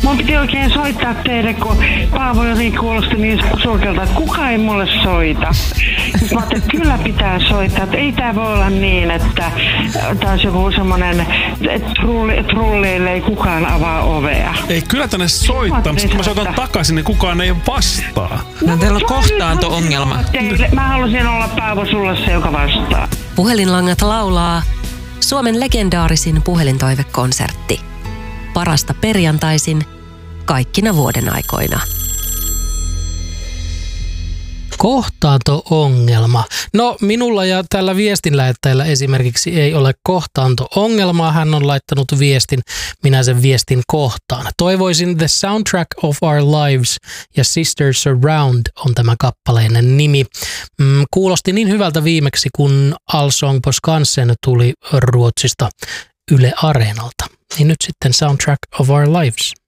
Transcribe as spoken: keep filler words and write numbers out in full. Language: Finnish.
Mun piti oikein soittaa teille, kun Paavo jotenkin kuulosti niin surkealta, että kukaan ei mulle soita. Sitten mä ajattelin, että kyllä pitää soittaa, että ei tää voi olla niin, että tää olisi joku semmonen, että trulli, trulleille ei kukaan avaa ovea. Ei, kyllä tänne soittaa, mutta kun mä soitan takaisin, niin kukaan ei vastaa. No teillä on kohtaanto-ongelma. Mä halusin olla Paavo sulle se, joka vastaa. Puhelinlangat laulaa Suomen legendaarisin puhelintoivekonsertti. Parasta perjantaisin kaikkina vuoden aikoina. Kohtaanto-ongelma. No minulla ja tällä viestinlähettäjällä esimerkiksi ei ole kohtaanto-ongelmaa. Hän on laittanut viestin, minä sen viestin kohtaan. Toivoisin The Soundtrack of Our Lives ja Sisters Around on tämä kappaleinen nimi. Mm, kuulosti niin hyvältä viimeksi, kun Allsång på Skansen tuli Ruotsista Yle Areenalta. Niin nyt sitten Soundtrack of Our Lives.